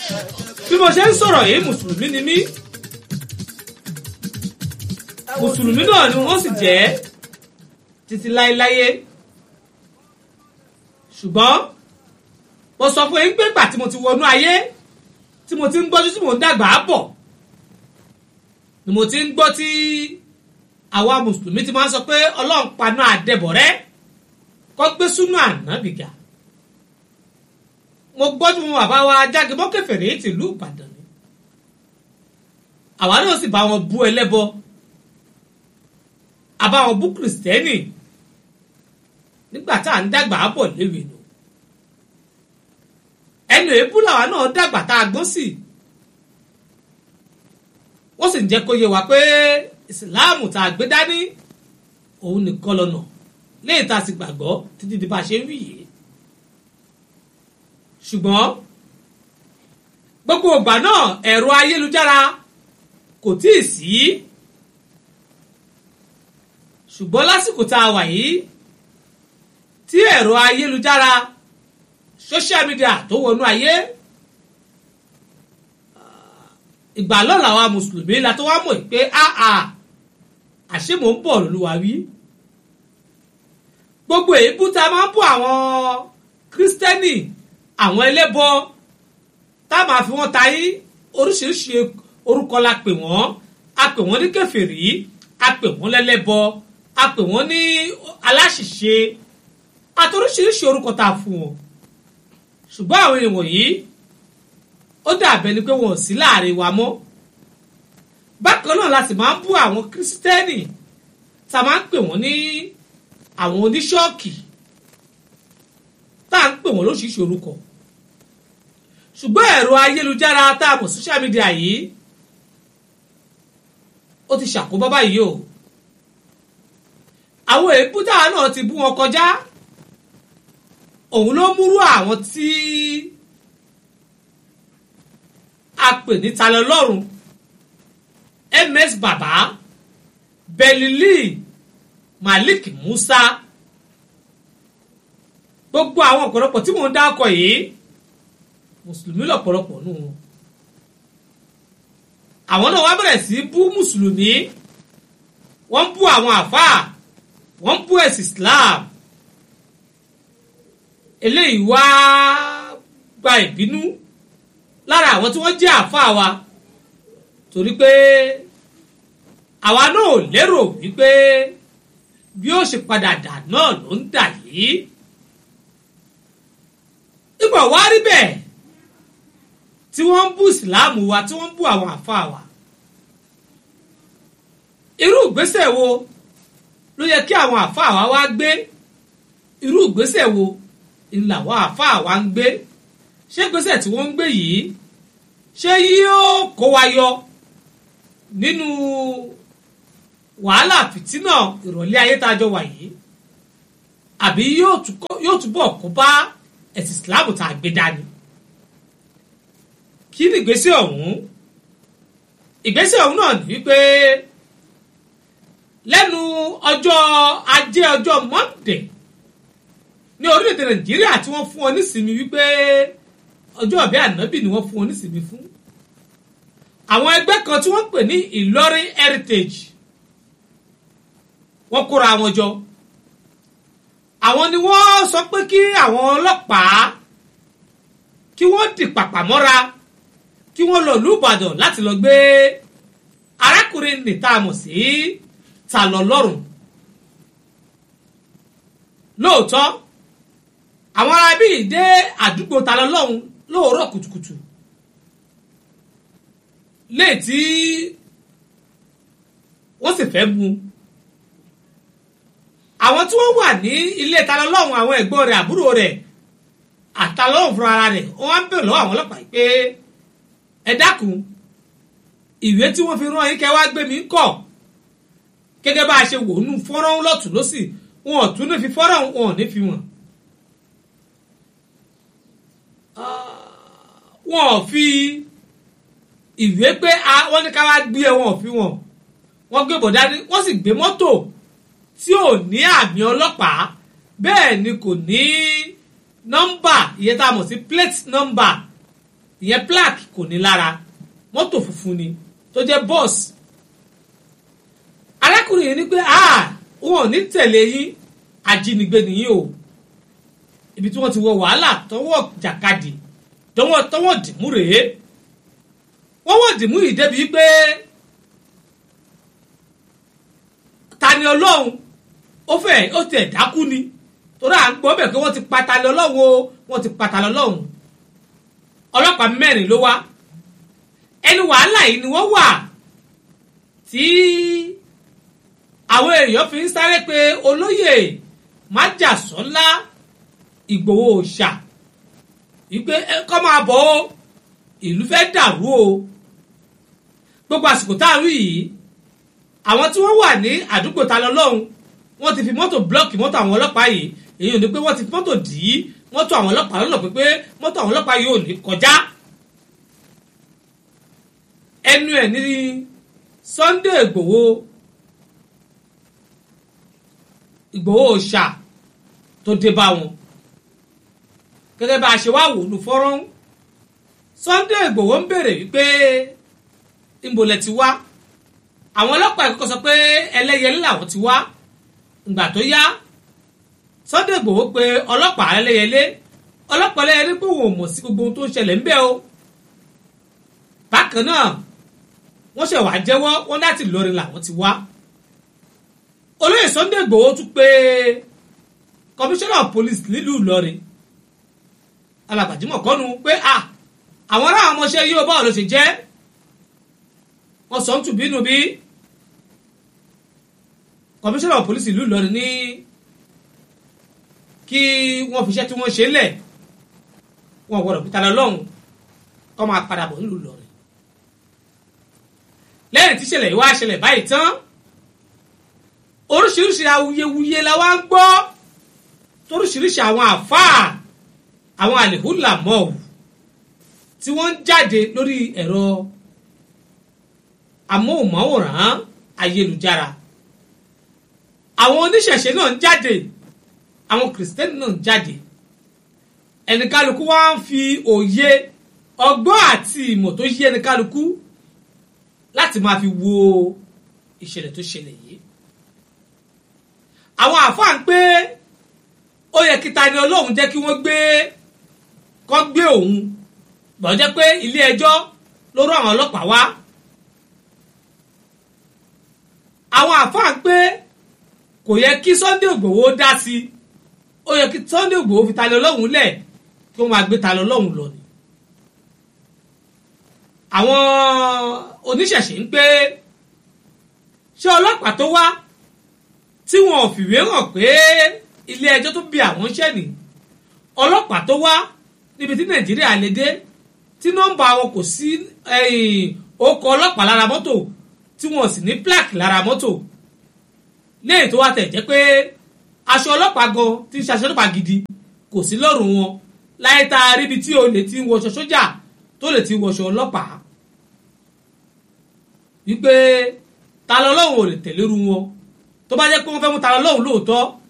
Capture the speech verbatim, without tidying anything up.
bí mo ṣe ń sọ̀rọ̀ yìí mùsùlùmí ni mí mùsùlùmí náà ni wọ́n sì jẹ́ títí láéláyé ṣùgbọ́n mo sọ fún yín pé ìgbà tí mo ti wọnú ayé tí mo ti ń gbọ́jú tí mo ń dàgbà bọ̀ ni mo ti ń gbọ́ tí àwa mùsùlùmí ti máa ń sọ pé ọlọ́run paná àdẹ̀bọ̀rẹ́ kọ́ gbé súnú ànábì ga mo gbọ́jú mo bàbá wa Jágẹmọ́ Kèfèrí tìlú Ìbàdàn ni àwa náà sì bá wọn bú ẹlẹ́bọ àbá wọn bú kìrìsìtẹ́nì nígbà tá à ń dàgbà bọ̀ léwe nù ẹnu èébú làwa náà dàgbà tá a gbọ́n sí wọ́n sì ń jẹ́ kó yé wa pé ìsìláàmù tá a gbé dání òun nìkan lọ́nà léyìí tá a sì gbàgbọ́ títí di bá a ṣe ń wí yìí ṣùgbọ́n gbogbo ìgbà náà ẹ̀rọ ayélujára kò tíì sí ṣùgbọ́n lásìkò tá a wà yìí tí ẹ̀rọ ayélujára social media tó wọnú ayé ìgbà náà làwa mùsùlùmí la tó wá mọ̀ pé áà àṣé mò ń bọ̀ lólúwa wí gbogbo èébú tá a máa ń bú àwọn kírísítẹ́nì àwọn ẹlẹ́bọ tá a máa fi wọ́n tayí oríṣiríṣi orúkọ la pè wọ́n a pè wọ́n ní kèfèrí a pè wọ́n lẹ́lẹ́bọ a pè wọ́n ní aláṣìṣe àti oríṣiríṣi orúkọ tá a fún wọn ṣùgbọ́n àwọn èèyàn wọ̀nyí ó dàbẹ̀ ni pé wọn ò sí láàrin wa mọ́ bákan náà la sì máa ń bú àwọn kírísítẹ́nì tá a máa ń pè wọ́n ní àwọn oníṣọ́ọ̀kì tá à ń pè wọ́n lóṣìṣẹ́ orúkọ ṣùgbọ́n ẹ̀rọ ayélujára tá a mọ̀ social media yìí ó ti ṣàkóbá báyìí o àwọn èébú táwa náà ti bú wọn kọjá òun ló múrú àwọn tí a pè ní talẹ lọ́rùn ms baba belili malik musa gbogbo àwọn ọ̀pọ̀lọpọ̀ tí mò ń dákọ yìí mùsùlùmí lọ̀pọ̀lọpọ̀ nù wọn àwọn náà wá bẹ̀rẹ̀ sí bú mùsùlùmí wọ́n ń bú àwọn àfáà wọ́n ń bú ẹ̀sìn islam eléyìí wá gba ìbínú lára àwọn tí wọ́n jẹ́ àfáà wa torí pé àwa náà ò lérò wípé bí ó ṣe padà dà náà ló ń dà yìí nígbà wá rí bẹ́ẹ̀ tí wọ́n ń bú ìsìláàmù wa tí wọ́n ń bú àwọn àfáà wa irú ìgbésẹ̀ wo ló yẹ kí àwọn àfáà wa wá gbé irú ìgbésẹ̀ wo ìlà àwọn àfáà wa ń gbé ṣé ìgbésẹ̀ tí wọ́n ń gbé yìí ṣé yóò kó wa yọ nínú wàhálà fìtínà ìrọ̀lẹ́ ayé tá a jọ wà yìí àbí yóò túbọ̀ kó bá ẹ̀sìn ìsìláàmù tá a gbé dání kí ni ìgbésẹ̀ ọ̀hún ìgbésẹ̀ ọ̀hún náà ní wípé lẹ́nu ọjọ́ ajé ọjọ́ Monday ní orílẹ̀-èdè Nàìjíríà tí wọ́n fún ọ nísìmí wípé ọjọ́ ìbí ànábì ni wọ́n fún ọ nísìmí fún àwọn ẹgbẹ́ kan tí wọ́n pè ní Ìlọrin Heritage wọ́n kóra wọn jọ àwọn ni wọ́n sọ pé kí àwọn ọlọ́pàá kí wọ́n dì pàpà mọ́ra kí wọ́n lọ ìlú Ìbàdàn láti lọ gbé arákùnrin nìta mọ̀ sí Talọlọ́run lóòótọ́ àwọn ará bíi dé àdúgbò Talọlọ́run lóòrọ̀ kùtùkùtù léètí wọ́n sì fẹ́ mú àwọn tí wọ́n wà ní ilé Talọlọ́run àwọn ẹ̀gbọ́n rẹ̀ àbúrò rẹ̀ àtàlọ́run fúnra ara rẹ̀ wọ́n á ń bèrè lọ́wọ́ àwọn ọlọ́pàá pé ẹ dákun ìwé tí wọ́n fi rán yín kẹ́ wá gbé mi ń kọ̀ gẹ́gẹ́ bá a ṣe wò nú fọ́nrán lọ́tún lọ́sì wọn ò tún ní fi fọ́nrán wọn ò ní fi wọ̀n wọn ò fi ìwé pé wọ́n ní ká wá gbé ẹ wọn ò fi wọ̀n wọ́n gbé bọ̀dá ní wọ́n sì gbé mọ́tò tí ò ní àmì ọlọ́pàá bẹ́ẹ̀ ni kò ní nọ́mbà ìyẹn tá a mọ̀ sí plate number ìyẹn plaque kò ní lára mọ́tò funfun ni tó jẹ́ bọ́ọ̀sì. arákùnrin yìí ní pé ah wọn ò ní tẹ̀lé yín ajínigbé nìyí o ibi tí wọ́n ti wọ wàhálà tọwọ́ jàkadì tọwọ́ tọwọ́ dìmú rèé wọ́n wọ́n dìmú yìí débi pé ta ni ọlọ́run ó fẹ́ ó tẹ̀ dákú ni torí à ń gbọ́ bẹ̀ pé wọ́n ti pa ta ni ọlọ́run o wọ́n ti pa ta ni ọlọ́run ọlọ́pàá mẹ́rin ló wá ẹni wàhálà yìí ni wọ́n wà tí àwọn èèyàn fi ń sáré pé olóyè májàsọ́lá ìgbòho òòṣà wípé kọ́ máa bọ̀ ó ìlú fẹ́ dàrú o gbogbo àsìkò tá a rí yìí àwọn tí wọ́n wà ní àdúgbò ta lọ lọ́hùn wọ́n ti fi mọ́tò blọ́ọ̀kì mọ́tò àwọn ọlọ́pàá yìí èyí ò ní pé wọ́n ti fi mọ́tò dì í mọ́tò àwọn ọlọ́pàá lọ́nà pé mọ́tò àwọn ọlọ́pàá yìí ò ní kọjá ẹnu ẹ̀ ní Sunday Ìgbòho Ìgbòho òòṣà tó dé bá wọn gẹ́gẹ́ bá a ṣe wá wò ní fọ́rán Sunday Ìgbòho ń béèrè wípé ìmọ̀lẹ̀ ti wá àwọn ọlọ́pàá ìkọ́kọ́ sọ pé ẹlẹ́yẹlé làwọn ti wá ìgbà tó yá Sunday Ìgbòho pé ọlọ́pàá ẹlẹ́yẹlé ọlọ́pàá ẹlẹ́yẹlé pé òun ò mọ̀ sí gbogbo ohun tó ń ṣẹlẹ̀ ń bẹ̀ o bákan náà wọ́n ṣe wá jẹ́wọ́ wọ́n láti Ìlọrin làwọn ti wá olóyè Sunday Ìgbòho tún pé commissioner of police nílùú Ìlọrin alàgbàjímọ̀ kọ́nu pé ah àwọn ará àwọn ọmọọṣẹ́ yìí ó báwo ló ṣe jẹ́ wọ́n sọ ń tù bínú bí commissioner of police ìlú Ìlọrin ní kí wọ́n fi iṣẹ́ tí wọ́n ṣe lẹ̀ wọ́n gbọ́dọ̀ pété lọ lọ́hùn kọ́ máa padà bọ̀ nílùú Ìlọrin lẹ́yìn tí ìṣẹ̀lẹ̀ yìí wá ṣẹlẹ̀ báyìí tán oríṣiríṣi awuyewuye la wá ń gbọ́ toríṣiríṣi àwọn àfáà àwọn àlèhùlà mọ́ọ̀wù tí wọ́n ń jáde lórí ẹ̀rọ amóhùnmáwòrán ayélujára àwọn oníṣẹ̀ṣe náà ń jáde àwọn kìrìsìtẹ́nì náà ń jáde ẹnìkálukú wá ń fi òye ọgbọ́n àti ìmọ̀ tó yé ẹnìkálukú láti máa fi wo ìṣẹ̀lẹ̀ tó ṣẹlẹ̀ yìí àwọn àfáà ń pé ó yẹ kí Tani Olohun jẹ́ kí wọ́n gbé kọ́ gbé òun bọ̀ jẹ́ pé ilé ẹjọ́ ló rán àwọn ọlọ́pàá wá àwọn àfáà ń pé kò yẹ kí Sunday Ìgbòho dá sí ó yẹ kí Sunday Ìgbòho fi Tani Olohun lẹ̀ kí wọ́n máa gbé Tani Olohun lọ ni àwọn oníṣẹ̀ṣe ń pé ṣé ọlọ́pàá tó wá tí wọn ò fìwé hàn pé ilé ẹjọ́ tó bí àwọn ṣẹ́ ni ọlọ́pàá tó wá níbi tí Nàìjíríà lè dé tí nọ́mbà wọn kò sí ọkọ̀ ọlọ́pàá lára mọ́tò tí wọn sì ní plaque lára mọ́tò lẹ́yìn tó wá tẹ̀ jẹ́ pé aṣọ ọlọ́pàá gan tí ń ṣe aṣọ ọlọ́pàá gidi kò sí lọ́rùn wọn láyé tá a ríbi tí olè ti ń wọṣọ sójà tó lè ti wọṣọ ọlọ́pàá wípé Tani Olohun ò lè tẹ̀lé ru wọn tó bá jẹ́ pé wọ́n fẹ́ mú Tani Olohun lóòótọ́